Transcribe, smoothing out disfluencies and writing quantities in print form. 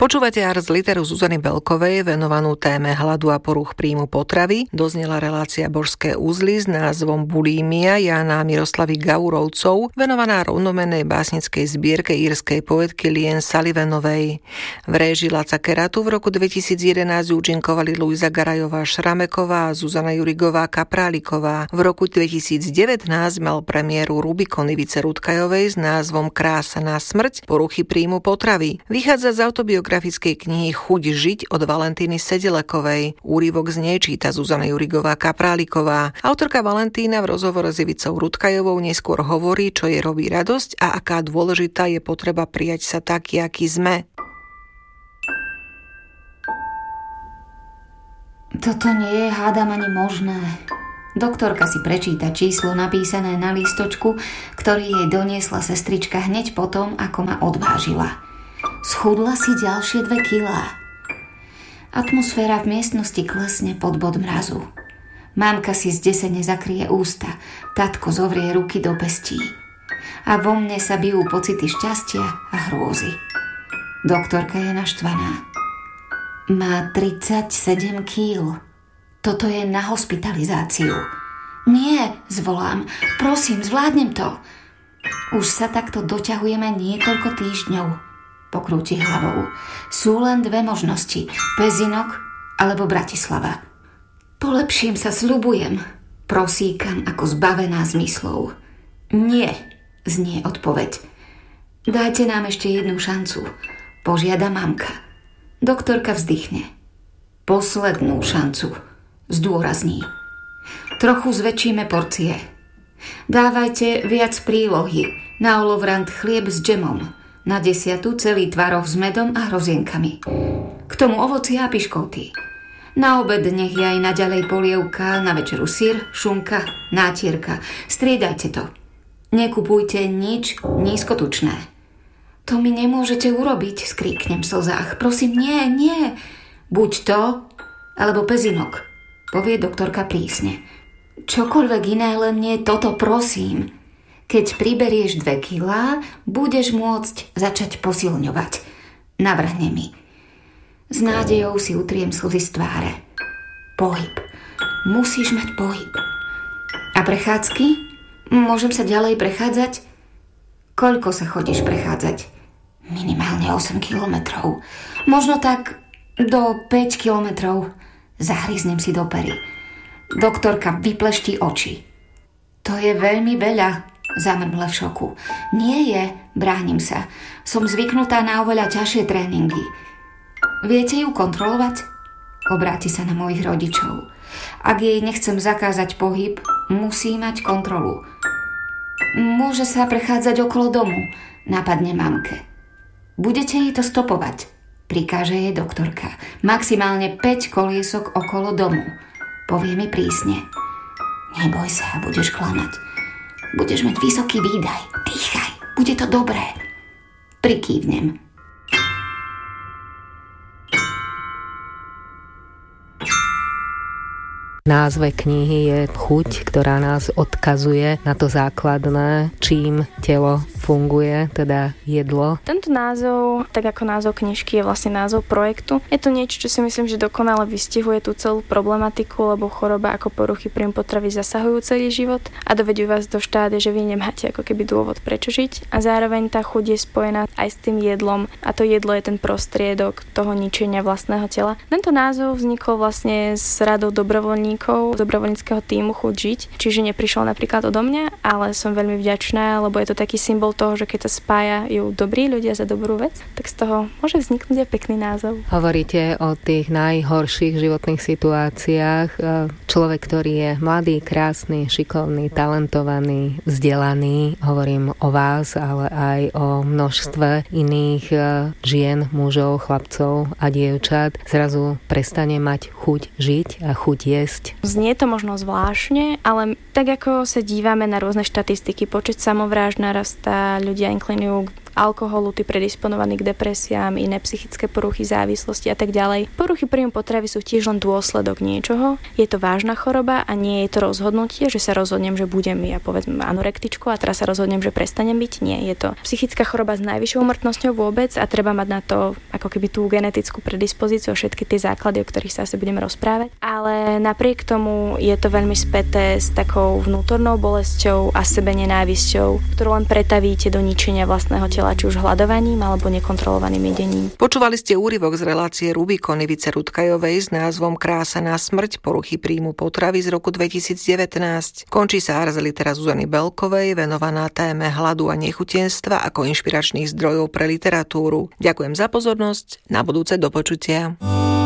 Počúvate Ars Literu Zuzany Belkovej venovanú téme hladu a porúch príjmu potravy. Doznela relácia Božské uzly s názvom Bulímia Jána Miroslavy Gaurovcov, venovaná rovnomennej básnickej zbierke írskej poetky Liane Sullivanovej. V réžii Laca Keratu v roku 2011 účinkovali Luisa Garajová Šrameková a Zuzana Jurigová Kapráliková. V roku 2019 mal premiéru Rubikon Ivice Rutkajovej s názvom Krása na smrť, poruchy príjmu potravy. Vychádza z autobiografickej knihy Chuť žiť od Valentíny Sedelekovej. Úryvok z nej číta Zuzana Jurigová Kapráliková. Autorka Valentína v rozhovore s Ivicou Rutkajovou neskôr hovorí, čo jej robí radosť a aká dôležitá je potreba prijať sa taký, aký sme. Toto nie je, hádam, ani možné. Doktorka si prečíta číslo napísané na lístočku, ktorý jej doniesla sestrička hneď potom, ako ma odvážila. Schudla si ďalšie 2 kilá. Atmosféra v miestnosti klesne pod bod mrazu. Mámka si zdesene zakrie ústa, tatko zovrie ruky do pestí. A vo mne sa bijú pocity šťastia a hrôzy. Doktorka je naštvaná. Má 37 kíl. Toto je na hospitalizáciu. Nie, zvolám. Prosím, zvládnem to. Už sa takto doťahujeme niekoľko týždňov. Pokrúti hlavou. Sú len 2 možnosti. Pezinok alebo Bratislava. Polepším sa, sľubujem. Prosíkam ako zbavená zmyslov. Nie, znie odpoveď. Dajte nám ešte jednu šancu. Požiada mamka. Doktorka vzdychne. Poslednú šancu. Zdôrazní. Trochu zväčšíme porcie. Dávajte viac prílohy. Na olovrant chlieb s džemom. Na 10 celý tvaroh s medom a hrozienkami. K tomu ovocia a piškoty. Na obed nech je aj naďalej polievka, na večeru syr, šunka, nátierka. Striedajte to. Nekupujte nič nízkotučné. To mi nemôžete urobiť, skríknem v slzách. Prosím, nie. Buď to, alebo pezinok, povie doktorka prísne. Čokoľvek iné, len nie toto, prosím. Keď priberieš 2 kilá, budeš môcť začať posilňovať. Navrhne mi. S nádejou si utriem slzy z tváre. Pohyb. Musíš mať pohyb. A prechádzky? Môžem sa ďalej prechádzať? Koľko sa chodíš prechádzať? Minimálne 8 kilometrov. Možno tak do 5 kilometrov. Zahryznem si do pery. Doktorka vypleští oči. To je veľmi veľa, zamrmle v šoku. Nie je, bránim sa. Som zvyknutá na oveľa ťažšie tréningy. Viete ju kontrolovať? Obráti sa na mojich rodičov. Ak jej nechcem zakázať pohyb, musí mať kontrolu. Môže sa prechádzať okolo domu, napadne mamke. Budete jej to stopovať, prikáže jej doktorka. Maximálne 5 koliesok okolo domu, povie mi prísne. Neboj sa, budeš klamať. Budeš mať vysoký výdaj. Dýchaj, bude to dobré. Prikývnem. V názve knihy je chuť, ktorá nás odkazuje na to základné, čím telo funguje, teda jedlo. Tento názov, tak ako názov knižky, je vlastne názov projektu. Je to niečo, čo si myslím, že dokonale vystihuje tú celú problematiku, lebo choroba ako poruchy príjmu potravy zasahujú celý život a dovedujú vás do štádia, že vy nemáte ako keby dôvod prečo žiť. A zároveň tá chuť je spojená aj s tým jedlom a to jedlo je ten prostriedok toho ničenia vlastného tela. Tento názov vznikol vlastne s radou dobrovoľníckého tímu Chuť žiť, čiže neprišiel napríklad odo mňa, ale som veľmi vďačná, lebo je to taký symbol toho, že keď sa spájajú dobrí ľudia za dobrú vec, tak z toho môže vzniknúť aj pekný názov. Hovoríte o tých najhorších životných situáciách. Človek, ktorý je mladý, krásny, šikovný, talentovaný, vzdelaný, hovorím o vás, ale aj o množstve iných žien, mužov, chlapcov a dievčat, zrazu prestane mať chuť žiť a chuť jesť. Znie to možno zvláštne, ale tak ako sa dívame na rôzne štatistiky, počet samovrážd narastá, ľudia inklinujú k alkoholu, tí predisponovaní k depresiám, iné psychické poruchy, závislosti a tak ďalej. Poruchy príjmu potravy sú tiež len dôsledok niečoho. Je to vážna choroba a nie je to rozhodnutie, že sa rozhodnem, že budem ja povedzme anorektičkou a teraz sa rozhodnem, že prestanem byť. Nie, je to psychická choroba s najvyššou úmrtnosťou vôbec a treba mať na to ako ako keby tú genetickú predispozíciu a všetky tie základy, o ktorých sa asi budeme rozprávať. Ale napriek tomu je to veľmi späté s takou vnútornou bolesťou a sebenenávisťou, ktorú len pretavíte do ničenia vlastného tela, či už hľadovaním alebo nekontrolovaným jedením. Počúvali ste úryvok z relácie Rubikon Ivice Rutkajovej s názvom Krása na smrť, poruchy príjmu potravy z roku 2019. Končí sa Ars Litera Zuzany Belkovej, venovaná téme hladu a nechutenstva ako inšpiračných zdrojov pre literatúru. Ďakujem za pozornosť, na budúce do počutia.